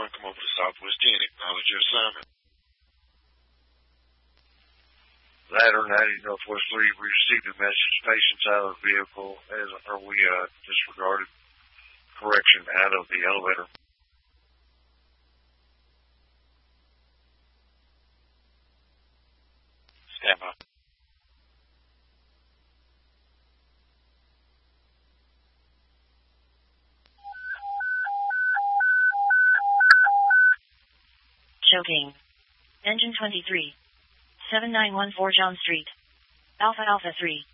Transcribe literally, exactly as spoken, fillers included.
one, come over to Southwest ten. Acknowledge your assignment. Ladder ninety, Northwest three, we received a message. Patients out of the vehicle. As are we uh, disregarded? Correction, out of the elevator. Stand by. Choking. Engine twenty-three. seven nine one four John Street. Alpha Alpha three.